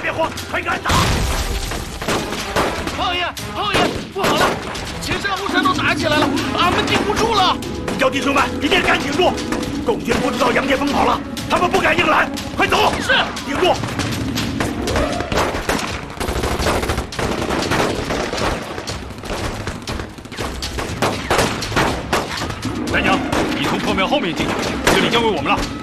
别慌，快给俺打！ 胖爷，不好了！秦山、吴山都打起来了，俺们顶不住了！ 叫弟兄们一定赶紧住！共军不知道杨烈奔跑了，他们不敢硬拦，快走！ 是， 顶住！ 三娘，你从破庙后面进去，这里交给我们了。